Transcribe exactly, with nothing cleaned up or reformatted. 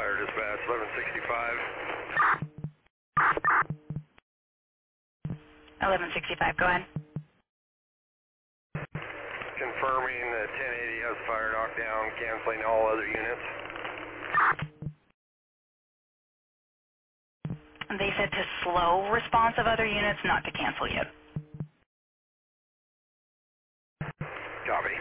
Fire Dispatch, eleven sixty-five. eleven sixty-five, go ahead. Confirming that ten eighty has fire knockdown, canceling all other units. They said to slow response of other units, not to cancel yet. Copy.